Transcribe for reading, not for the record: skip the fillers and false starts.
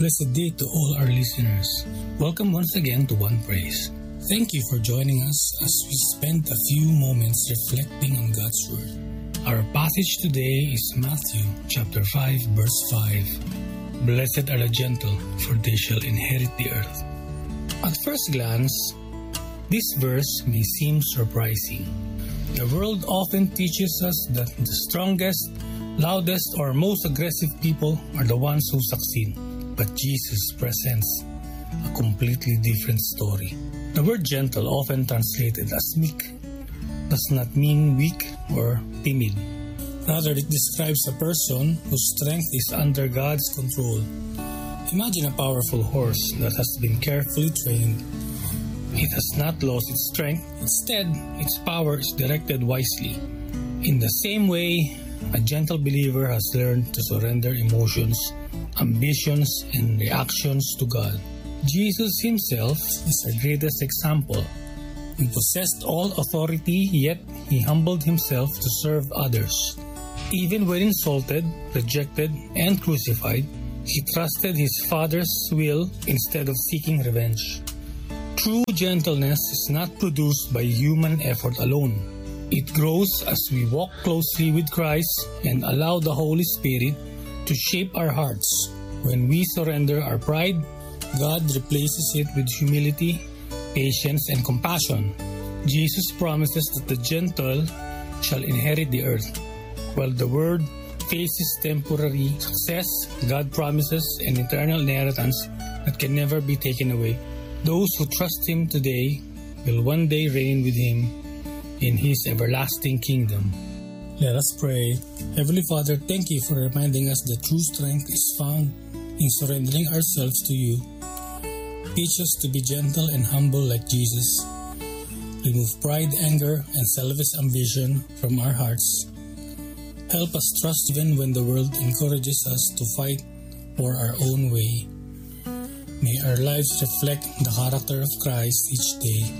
Blessed day to all our listeners. Welcome once again to One Praise. Thank you for joining us as we spend a few moments reflecting on God's Word. Our passage today is Matthew chapter 5 verse 5. Blessed are the gentle, for they shall inherit the earth. At first glance, this verse may seem surprising. The world often teaches us that the strongest, loudest, or most aggressive people are the ones who succeed. But Jesus presents a completely different story. The word gentle, often translated as meek, does not mean weak or timid. Rather, it describes a person whose strength is under God's control. Imagine a powerful horse that has been carefully trained. It has not lost its strength. Instead, its power is directed wisely. In the same way, a gentle believer has learned to surrender emotions, ambitions, and reactions to God. Jesus himself is our greatest example. He possessed all authority, yet he humbled himself to serve others. Even when insulted, rejected, and crucified, he trusted his Father's will instead of seeking revenge. True gentleness is not produced by human effort alone. It grows as we walk closely with Christ and allow the Holy Spirit to shape our hearts. When we surrender our pride, God replaces it with humility, patience, and compassion. Jesus promises that the gentle shall inherit the earth. While the world faces temporary success, God promises an eternal inheritance that can never be taken away. Those who trust Him today will one day reign with Him in His everlasting kingdom. Let us pray. Heavenly Father, thank you for reminding us that true strength is found in surrendering ourselves to you. Teach us to be gentle and humble like Jesus. Remove pride, anger, and selfish ambition from our hearts. Help us trust even when the world encourages us to fight for our own way. May our lives reflect the character of Christ each day.